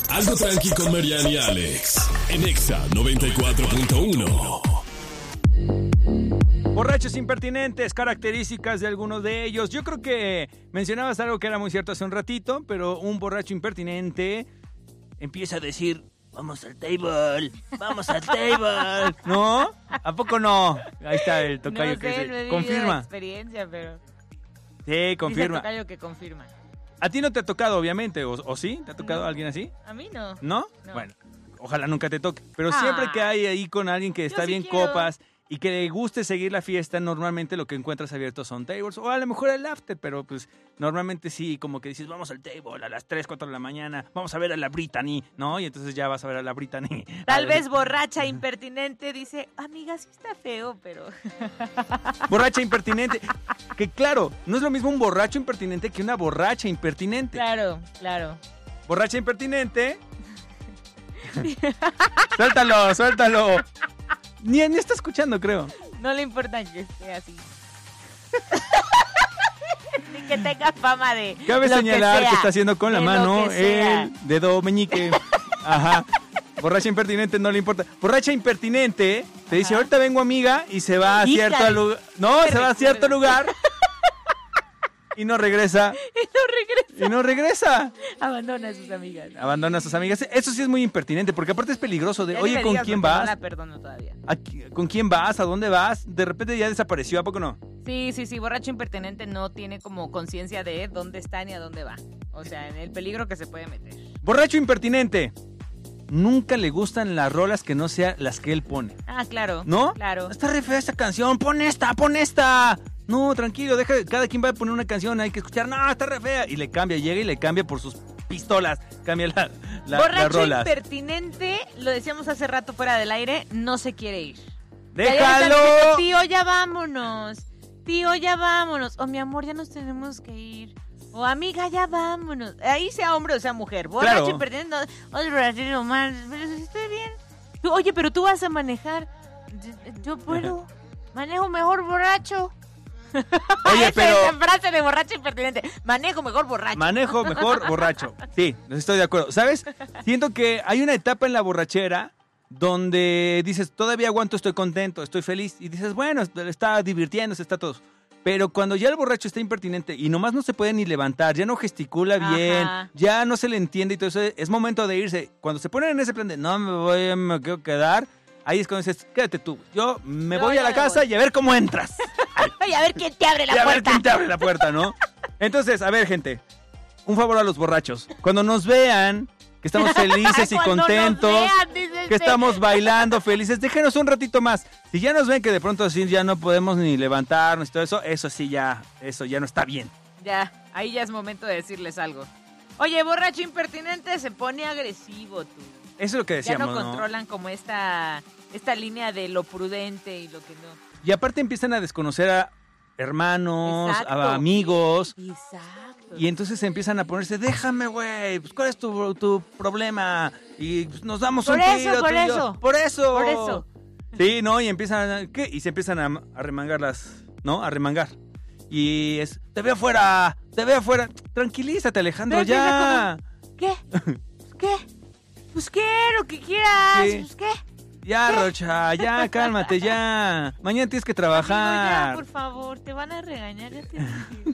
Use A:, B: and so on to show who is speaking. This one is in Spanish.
A: Algo tranqui con Mariana y Alex. En Exa 94.1.
B: Borrachos impertinentes, características de algunos de ellos. Yo creo que mencionabas algo que era muy cierto hace un ratito, pero un borracho impertinente empieza a decir, vamos al table, vamos al table. ¿No? ¿A poco no? Ahí está el tocayo
C: no
B: que
C: sé,
B: se
C: no he
B: confirma.
C: experiencia, pero
B: Sí, confirma.
C: dice el tocayo que confirma.
B: A ti no te ha tocado, obviamente, ¿o sí? ¿Te ha tocado alguien así?
C: A mí no.
B: ¿No?
C: No.
B: Bueno, ojalá nunca te toque. Pero siempre que hay ahí con alguien que está
C: sí
B: bien
C: quiero.
B: copas y que le guste seguir la fiesta, normalmente lo que encuentras abiertos son tables o a lo mejor el after, pero pues normalmente sí, como que dices, vamos al table a las 3, 4 de la mañana, vamos a ver a la Brittany, ¿no? Y entonces ya vas a ver a la Brittany.
C: Tal vez borracha impertinente dice, amiga, sí está feo, pero...
B: Borracha impertinente. Que claro, no es lo mismo un borracho impertinente que una borracha impertinente.
C: Claro, claro.
B: Borracha impertinente. Suéltalo. Ni está escuchando, creo.
C: No le importa que esté así. Ni que tenga fama de
B: Cabe
C: lo
B: señalar que
C: sea,
B: está haciendo con la
C: de
B: mano
C: lo que sea.
B: el dedo meñique. Ajá. Borracha impertinente no le importa. Borracha impertinente te dice, ahorita vengo amiga, y se va a
C: Híjale.
B: cierto lugar. No, se va a cierto lugar. Y no regresa. Y no regresa.
C: Abandona a sus amigas.
B: Abandona a sus amigas. Eso sí es muy impertinente, porque aparte es peligroso.
C: Ya ni
B: Oye,
C: me
B: ¿con
C: digas
B: quién
C: porque
B: vas?
C: No la perdono todavía.
B: ¿Con quién vas? ¿A dónde vas? De repente ya desapareció, ¿a poco no?
C: Sí, borracho impertinente no tiene como conciencia de dónde está ni a dónde va. O sea, en el peligro que se puede meter.
B: Borracho impertinente. Nunca le gustan las rolas que no sean las que él pone.
C: Ah, claro.
B: ¿No?
C: Claro.
B: Está re fea esta canción, pon esta. No, tranquilo, cada quien va a poner una canción, hay que escuchar, no, está re fea. Y le cambia, llega y le cambia por sus pistolas, cambia las
C: Borracho
B: rolas.
C: impertinente, lo decíamos hace rato fuera del aire, no se quiere ir.
B: ¡Déjalo!
C: Tío, ya vámonos. O mi amor, ya nos tenemos que ir. O amiga, ya vámonos. Ahí sea hombre o sea mujer. Borracho
B: Claro.
C: impertinente, oye, borracho más, pero estoy bien. Oye, pero tú vas a manejar. Yo puedo. Manejo mejor borracho.
B: Oye,
C: Esa
B: pero...
C: es la frase de borracho impertinente. Manejo mejor borracho.
B: Manejo mejor borracho. Sí, estoy de acuerdo. ¿Sabes? Siento que hay una etapa en la borrachera donde dices, todavía aguanto, estoy contento, estoy feliz. Y dices, bueno, está divirtiéndose, está todo. Pero cuando ya el borracho está impertinente y nomás no se puede ni levantar, ya no gesticula bien,
C: Ajá.
B: ya no se le entiende y todo eso, es momento de irse. Cuando se ponen en ese plan de, no me quiero quedar, ahí es cuando dices, quédate tú. Yo me
C: Yo
B: voy
C: ya
B: a la
C: me
B: casa
C: voy.
B: y a ver cómo entras.
C: Y a ver quién te abre
B: Y
C: la
B: a ver
C: puerta.
B: quién te abre la puerta, ¿no? Entonces, a ver, gente, un favor a los borrachos. Cuando nos vean que estamos felices y
C: Cuando nos
B: contentos,
C: vean, dice
B: que
C: este.
B: estamos bailando felices, déjenos un ratito más. Si ya nos ven que de pronto así ya no podemos ni levantarnos y todo eso, eso ya no está bien.
C: Ya, ahí ya es momento de decirles algo. Oye, borracho impertinente se pone agresivo, tú.
B: Eso es lo que
C: Ya
B: decíamos,
C: no
B: ¿no?
C: controlan como esta línea de lo prudente y lo que no.
B: Y aparte empiezan a desconocer a hermanos,
C: Exacto.
B: a amigos.
C: Exacto.
B: Y entonces se empiezan a ponerse, déjame, güey, pues, ¿cuál es tu problema? Y pues, nos damos
C: Por
B: un
C: eso,
B: tiro.
C: por
B: tú y yo.
C: eso.
B: Por eso.
C: Por eso.
B: Sí, ¿no? Y empiezan, ¿qué? Y se empiezan a remangar ¿no? A remangar. Y es, te veo afuera. Tranquilízate, Alejandro,
C: Pero
B: ya.
C: ¿Qué? ¿Qué? Pues qué, lo que quieras.
B: Sí.
C: Pues qué.
B: Ya, Rocha, ya, cálmate, ya. Mañana tienes que
C: Amigo, ya,
B: trabajar.
C: por favor, te van a regañar. Ya te dije.